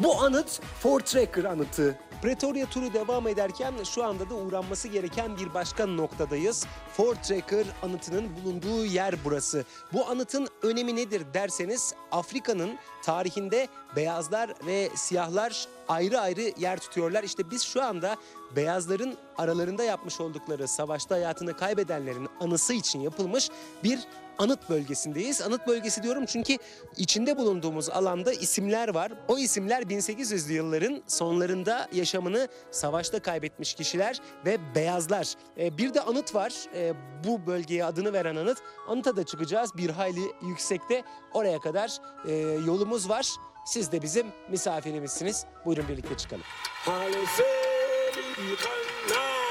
Bu anıt Fort Tracker anıtı. Pretoria turu devam ederken şu anda da uğranması gereken bir başka noktadayız. Fort Tracker anıtının bulunduğu yer burası. Bu anıtın önemi nedir derseniz Afrika'nın tarihinde beyazlar ve siyahlar ayrı ayrı yer tutuyorlar. İşte biz şu anda beyazların aralarında yapmış oldukları savaşta hayatını kaybedenlerin anısı için yapılmış bir anıt bölgesindeyiz. Anıt bölgesi diyorum çünkü içinde bulunduğumuz alanda isimler var. O isimler 1800'lü yılların sonlarında yaşamını savaşta kaybetmiş kişiler ve beyazlar. Bir de anıt var. Bu bölgeye adını veren anıt. Anıta da çıkacağız. Bir hayli yüksekte. Oraya kadar yolumuz var. Siz de bizim misafirimizsiniz. Buyurun birlikte çıkalım.